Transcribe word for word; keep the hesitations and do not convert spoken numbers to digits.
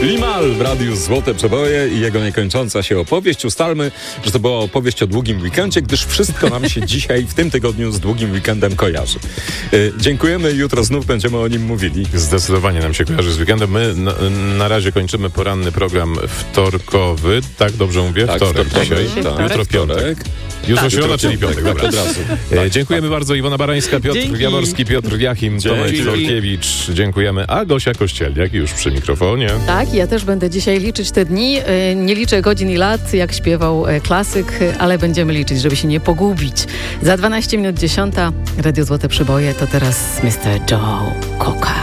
Limal w Radiu Złote Przeboje i jego niekończąca się opowieść. Ustalmy, że to była opowieść o długim weekendzie, gdyż wszystko nam się dzisiaj, w tym tygodniu z długim weekendem kojarzy. Yy, dziękujemy, jutro znów będziemy o nim mówili. Zdecydowanie nam się kojarzy z weekendem. My na, na razie kończymy poranny program wtorkowy. Tak dobrze mówię? Tak, wtorek wtorkowy, dzisiaj. tak. Jutro piątek. Jutro Tak, środa, jutro czyli piątek, piątek. tak, Dobra. od razu. E, Tak, dziękujemy tak. bardzo. Iwona Barańska, Piotr Dzięki. Jaworski, Piotr Jachim, Tomek Dzięki. Żorkiewicz. Dziękujemy. A Gosia Kościelniak już przy mikrofonie. Tak, ja też będę dzisiaj liczyć te dni. E, Nie liczę godzin i lat, jak śpiewał e, klasyk, e, ale będziemy liczyć, żeby się nie pogubić. Za dwanaście minut dziesiąta Radio Złote Przyboje to teraz mister Joe Cocker.